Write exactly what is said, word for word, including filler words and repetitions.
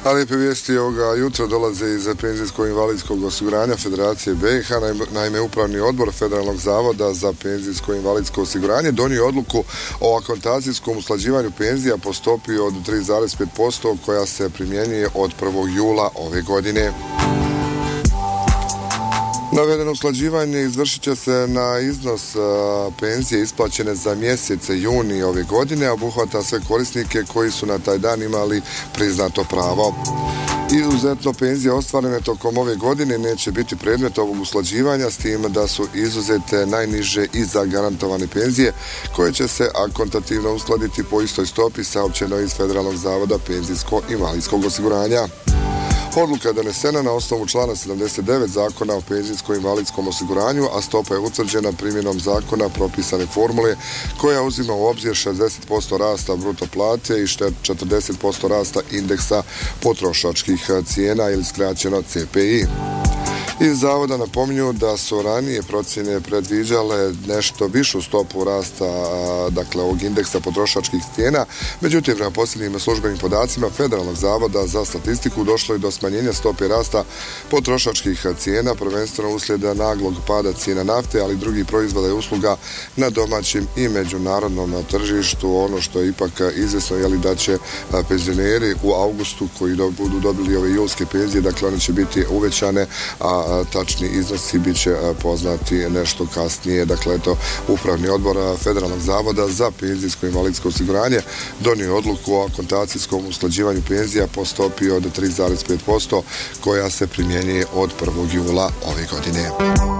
A lijepe vijesti ovoga jutra dolaze iz Penzijsko-invalidskog osiguranja Federacije B i H. Naime, Upravni odbor Federalnog zavoda za penzijsko-invalidsko osiguranje donio odluku o akontacijskom usklađivanju penzija po stopi od tri zarez pet posto koja se primjenjuje od prvog jula ove godine. Navedeno usklađivanje izvršit će se na iznos a, penzije isplaćene za mjesec juni ove godine, a obuhvata sve korisnike koji su na taj dan imali priznato pravo. Izuzetno penzije ostvarene tokom ove godine neće biti predmet ovog usklađivanja, s tim da su izuzete najniže i zagarantovane penzije koje će se akontativno uskladiti po istoj stopi, saopćeno iz Federalnog zavoda penzijsko-invalidskog osiguranja. Odluka je donesena na osnovu člana sedamdeset devet Zakona o penzijsko-invalidskom osiguranju, a stopa je utvrđena primjenom zakona propisane formule koja uzima u obzir šezdeset posto rasta bruto plate i četrdeset posto rasta indeksa potrošačkih cijena ili skraćeno C P I. Iz zavoda napominju da su ranije procjene predviđale nešto višu stopu rasta dakle ovog indeksa potrošačkih cijena, međutim prema posljednjim službenim podacima Federalnog zavoda za statistiku došlo je do smanjenja stope rasta potrošačkih cijena, prvenstveno uslijed naglog pada cijena nafte, ali i drugih proizvoda i usluga na domaćem i međunarodnom tržištu. Ono što je ipak izvjesno je li da će penzioneri u avgustu koji budu dobili ove julske penzije, dakle one će biti uvećane, a tačni iznosi bit će poznati nešto kasnije. Dakle, eto, Upravni odbor Federalnog zavoda za penzijsko-invalidsko osiguranje donio odluku o akontacijskom usklađivanju penzija po stopi od tri zarez pet posto koja se primjenjuje od prvog jula ove godine.